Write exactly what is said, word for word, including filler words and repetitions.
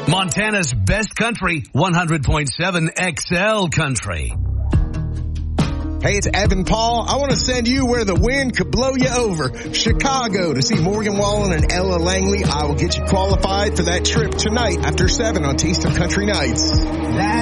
Montana's best country, one hundred point seven X L Country. Hey, it's Evan Paul. I want to send you where the wind could blow you over. Chicago to see Morgan Wallen and Ella Langley. I will get you qualified for that trip tonight after seven on Taste of Country Nights.